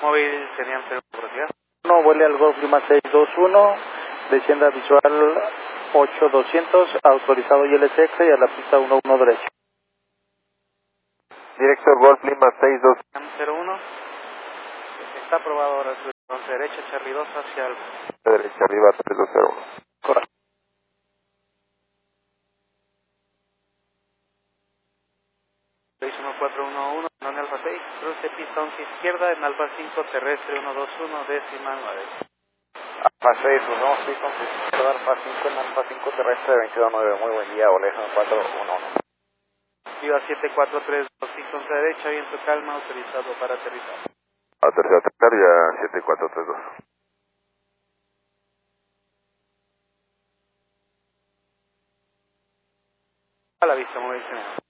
Móvil serían 0 velocidad. No, vuele al Golf Lima 621, descienda visual 8200, autorizado ILSX y a la pista 11 derecho. Director Golf Lima 62. 01. Está aprobado ahora su entonces derecha, Charlie 2 hacia el... Derecha arriba 3201. Correcto. 61411, en Alfa 6, cruce pista 11 izquierda, en Alfa 5, terrestre 121, décima 9. Alfa 6, usamos pista 11 izquierda, Alfa 5 en Alfa 5 terrestre 229. Muy buen día, Olejo 411. Viva 7432, pista 11 derecha, viento calma, autorizado para aterrizar. Aterrizar ya 7432. A la vista, móvil general.